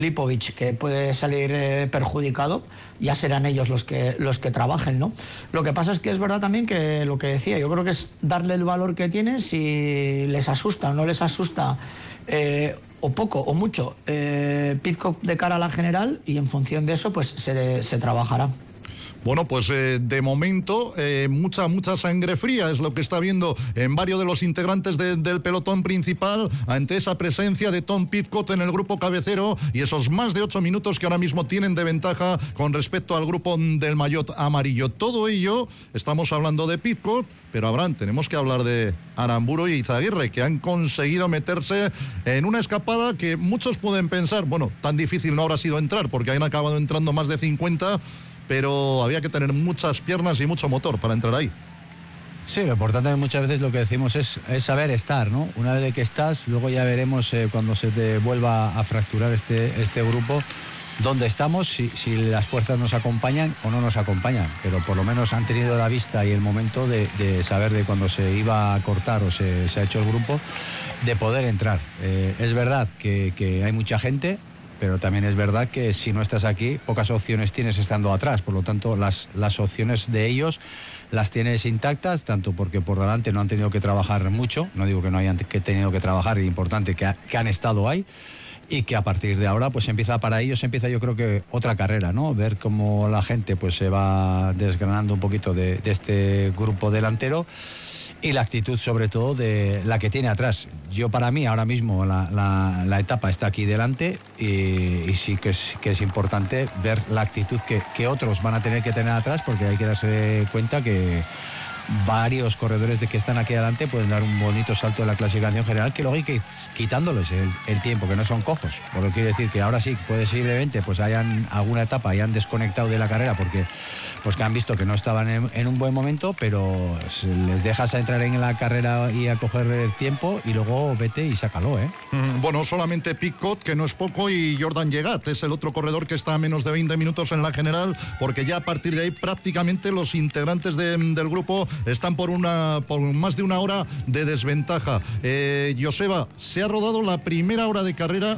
Lipovic, que puede salir perjudicado, ya serán ellos los que trabajen, ¿no? Lo que pasa es que es verdad también que lo que decía, yo creo que es darle el valor que tiene, si les asusta o no les asusta, o poco o mucho, Pidcock de cara a la general, y en función de eso pues se trabajará. Bueno, pues de momento mucha sangre fría es lo que está viendo en varios de los integrantes del pelotón principal ante esa presencia de Tom Pidcock en el grupo cabecero y esos más de 8 minutos que ahora mismo tienen de ventaja con respecto al grupo del maillot amarillo. Todo ello, estamos hablando de Pidcock, pero Abraham, tenemos que hablar de Aramburu y Izaguirre, que han conseguido meterse en una escapada que muchos pueden pensar, bueno, tan difícil no habrá sido entrar, porque han acabado entrando más de 50, pero había que tener muchas piernas y mucho motor para entrar ahí. Sí, lo importante muchas veces lo que decimos es saber estar, ¿no? Una vez que estás, luego ya veremos cuando se te vuelva a fracturar este grupo, dónde estamos, si las fuerzas nos acompañan o no nos acompañan, pero por lo menos han tenido la vista y el momento de saber de cuando se iba a cortar o se ha hecho el grupo, de poder entrar. Es verdad que hay mucha gente, pero también es verdad que si no estás aquí, pocas opciones tienes estando atrás. Por lo tanto, las opciones de ellos las tienes intactas, tanto porque por delante no han tenido que trabajar mucho, no digo que no hayan tenido que trabajar, es importante que han estado ahí, y que a partir de ahora pues para ellos empieza yo creo que otra carrera, ¿no? Ver cómo la gente pues se va desgranando un poquito de este grupo delantero. Y la actitud sobre todo de la que tiene atrás. Yo para mí ahora mismo la etapa está aquí delante y sí que es importante ver la actitud que otros van a tener que tener atrás, porque hay que darse cuenta que varios corredores que están aquí adelante pueden dar un bonito salto de la clasificación general, que luego hay que ir quitándoles el tiempo, que no son cojos. Por lo que quiere decir que ahora sí, posiblemente pues hayan alguna etapa, hayan desconectado de la carrera porque pues que han visto que no estaban en un buen momento, pero les dejas a entrar en la carrera y a coger el tiempo y luego vete y sácalo, ¿eh? Bueno, solamente Pidcock, que no es poco, y Jordan Llegat es el otro corredor que está a menos de 20 minutos en la general, porque ya a partir de ahí prácticamente los integrantes del grupo están por más de una hora de desventaja. Joseba, se ha rodado la primera hora de carrera,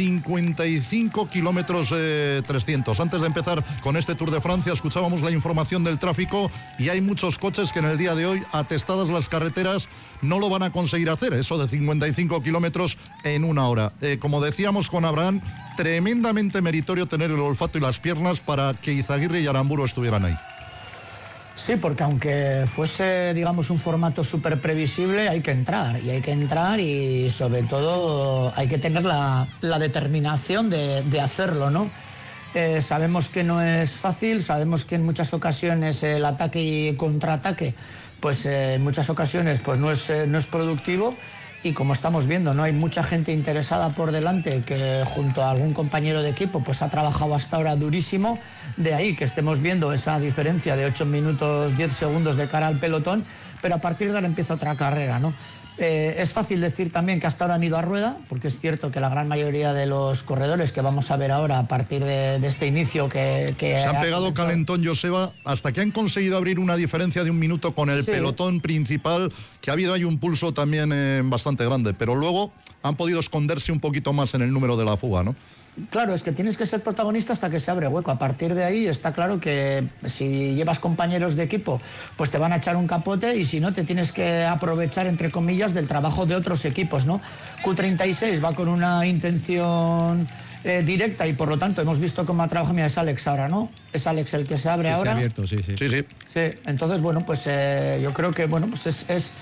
55 kilómetros 300. Antes de empezar con este Tour de Francia, escuchábamos la información del tráfico y hay muchos coches que en el día de hoy, atestadas las carreteras, no lo van a conseguir hacer, eso de 55 kilómetros en una hora. Como decíamos con Abraham, tremendamente meritorio tener el olfato y las piernas para que Izaguirre y Aramburu estuvieran ahí. Sí, porque aunque fuese, digamos, un formato súper previsible, hay que entrar y sobre todo hay que tener la determinación de hacerlo, ¿no? Sabemos que no es fácil, sabemos que en muchas ocasiones el ataque y contraataque, pues en muchas ocasiones pues no es productivo. Y como estamos viendo, ¿no? Hay mucha gente interesada por delante que junto a algún compañero de equipo pues ha trabajado hasta ahora durísimo. De ahí que estemos viendo esa diferencia de 8 minutos 10 segundos de cara al pelotón, pero a partir de ahora empieza otra carrera, ¿no? Es fácil decir también que hasta ahora han ido a rueda, porque es cierto que la gran mayoría de los corredores que vamos a ver ahora a partir de este inicio que se han pegado calentón, Joseba, hasta que han conseguido abrir una diferencia de 1 minuto con el pelotón principal, que ha habido ahí un pulso también bastante grande, pero luego han podido esconderse un poquito más en el número de la fuga, ¿no? Claro, es que tienes que ser protagonista hasta que se abre hueco. A partir de ahí está claro que si llevas compañeros de equipo, pues te van a echar un capote, y si no, te tienes que aprovechar, entre comillas, del trabajo de otros equipos, ¿no? Q36 va con una intención directa y por lo tanto hemos visto cómo ha trabajado. Mira, es Alex ahora, ¿no? Es Alex el que se abre ahora. Se ha abierto, sí. Sí, entonces, bueno, pues yo creo que, bueno, pues es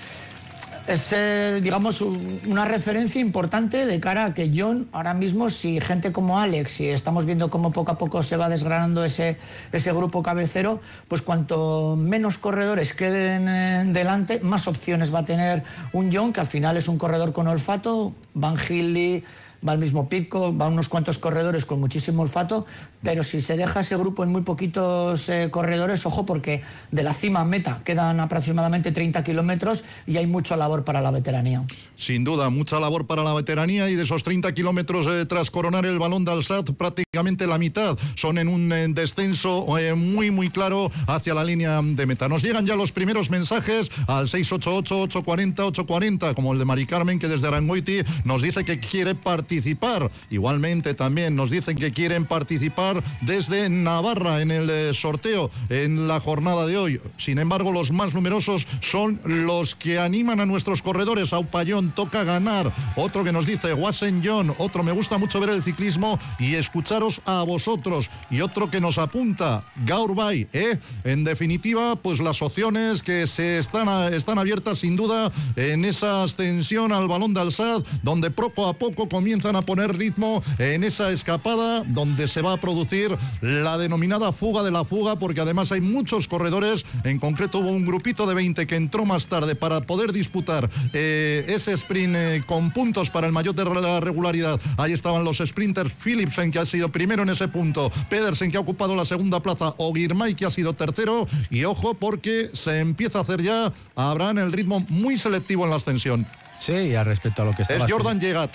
digamos, una referencia importante de cara a que John, ahora mismo, si gente como Alex, si estamos viendo cómo poco a poco se va desgranando ese grupo cabecero, pues cuanto menos corredores queden delante, más opciones va a tener un John, que al final es un corredor con olfato. Van Hildy, va el mismo Pidcock, va unos cuantos corredores con muchísimo olfato, pero si se deja ese grupo en muy poquitos corredores, ojo, porque de la cima a meta quedan aproximadamente 30 kilómetros y hay mucha labor para la veteranía. Sin duda, mucha labor para la veteranía, y de esos 30 kilómetros tras coronar el Balón d'Alsace, prácticamente la mitad son en un descenso muy claro hacia la línea de meta. Nos llegan ya los primeros mensajes al 688-840-840, como el de Mari Carmen, que desde Arangoiti nos dice que quiere participar participar. Igualmente también nos dicen que quieren participar desde Navarra en el sorteo en la jornada de hoy. Sin embargo, los más numerosos son los que animan a nuestros corredores. Aupayón, toca ganar. Otro que nos dice Wasen John. Otro, me gusta mucho ver el ciclismo y escucharos a vosotros. Y otro que nos apunta, Gaurbay, En definitiva, pues las opciones que se están abiertas sin duda en esa ascensión al Balón de Alsace, donde poco a poco comienzan a poner ritmo en esa escapada, donde se va a producir la denominada fuga de la fuga, porque además hay muchos corredores. En concreto hubo un grupito de 20 que entró más tarde para poder disputar ese sprint con puntos para el maillot de la regularidad. Ahí estaban los sprinters, Philipsen, que ha sido primero en ese punto, Pedersen, que ha ocupado la segunda plaza, o Girmay, que ha sido tercero. Y ojo, porque se empieza a hacer ya, Abraham, el ritmo muy selectivo en la ascensión. Sí, a respecto a lo que está. Es Jordan Llegat,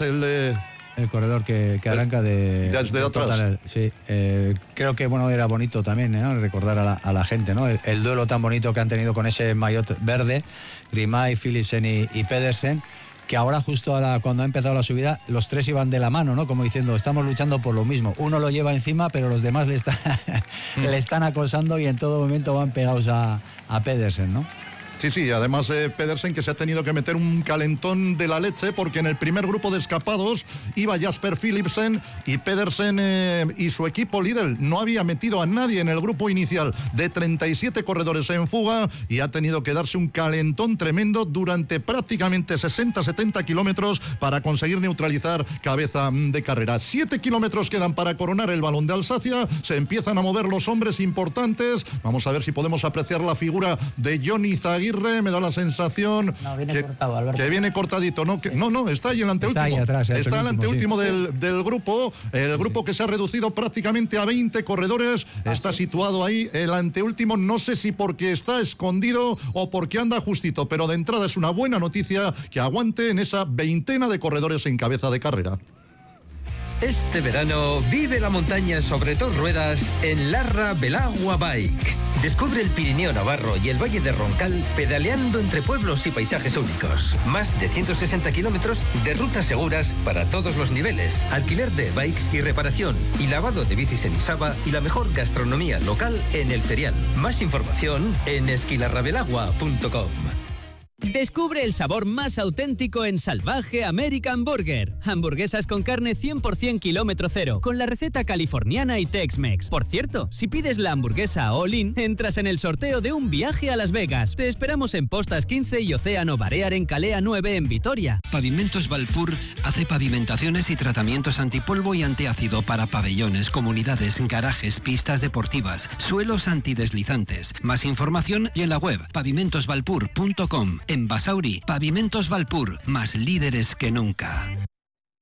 el corredor que arranca desde atrás. Sí, creo que bueno, era bonito también, ¿no? Recordar a la gente, ¿no? El duelo tan bonito que han tenido con ese maillot verde, Girmay, Philipsen y Pedersen, que ahora justo cuando ha empezado la subida, los tres iban de la mano, ¿no? Como diciendo, estamos luchando por lo mismo. Uno lo lleva encima, pero los demás le están acosando y en todo momento van pegados a Pedersen, ¿no? Sí, además Pedersen, que se ha tenido que meter un calentón de la leche, porque en el primer grupo de escapados iba Jasper Philipsen y Pedersen y su equipo Lidl no había metido a nadie en el grupo inicial de 37 corredores en fuga, y ha tenido que darse un calentón tremendo durante prácticamente 60-70 kilómetros para conseguir neutralizar cabeza de carrera. 7 kilómetros quedan para coronar el Balón de Alsacia. Se empiezan a mover los hombres importantes. Vamos a ver si podemos apreciar la figura de Johnny Izaguirre. Me da la sensación que viene cortadito. No, está ahí el anteúltimo. Está ahí atrás, está el anteúltimo del grupo. El grupo que se ha reducido prácticamente a 20 corredores. Está situado ahí el anteúltimo. No sé si porque está escondido o porque anda justito, pero de entrada es una buena noticia que aguante en esa veintena de corredores en cabeza de carrera. Este verano vive la montaña sobre dos ruedas en Larra Belagua Bike. Descubre el Pirineo Navarro y el Valle de Roncal pedaleando entre pueblos y paisajes únicos. Más de 160 kilómetros de rutas seguras para todos los niveles. Alquiler de bikes y reparación y lavado de bicis en Isaba, y la mejor gastronomía local en el ferial. Más información en esquilarrabelagua.com. Descubre el sabor más auténtico en Salvaje American Burger. Hamburguesas con carne 100% kilómetro cero, con la receta californiana y Tex-Mex. Por cierto, si pides la hamburguesa all-in, entras en el sorteo de un viaje a Las Vegas. Te esperamos en Postas 15 y Océano Balear en Calea 9 en Vitoria. Pavimentos Valpur hace pavimentaciones y tratamientos antipolvo y antiácido para pabellones, comunidades, garajes, pistas deportivas, suelos antideslizantes. Más información y en la web pavimentosvalpur.com. En Basauri, Pavimentos Valpur, más líderes que nunca.